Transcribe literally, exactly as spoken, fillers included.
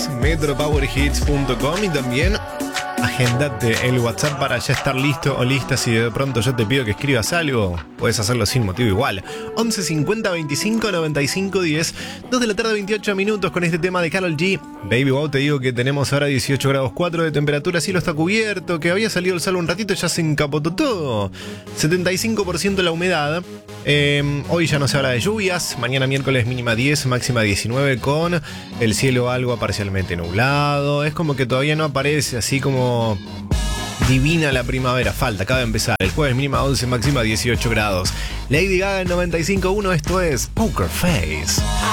arroba metro power hits punto com y también agendate el WhatsApp para ya estar listo o lista. Si de pronto yo te pido que escribas algo, puedes hacerlo sin motivo igual. once cincuenta veinticinco noventa y cinco diez, dos de la tarde, veintiocho minutos, con este tema de Karol G. Baby wow, te digo que tenemos ahora dieciocho grados cuatro de temperatura, cielo está cubierto, que había salido el sol un ratito, ya se encapotó todo. setenta y cinco por ciento la humedad. Eh, hoy ya no se habla de lluvias. Mañana miércoles mínima diez, máxima diecinueve, con el cielo algo parcialmente nublado. Es como que todavía no aparece así como divina la primavera. Falta, acaba de empezar. El jueves mínima once, máxima dieciocho grados. Lady Gaga en noventa y cinco punto uno. Esto es Poker Face.